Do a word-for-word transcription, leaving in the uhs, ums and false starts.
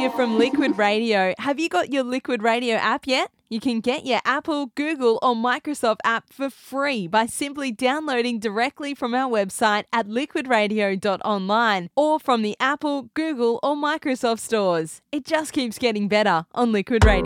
here from Liquid Radio. Have you got your Liquid Radio app yet? You can get your Apple, Google or Microsoft app for free by simply downloading directly from our website at liquid radio dot online or from the Apple, Google or Microsoft stores. It just keeps getting better on Liquid Radio.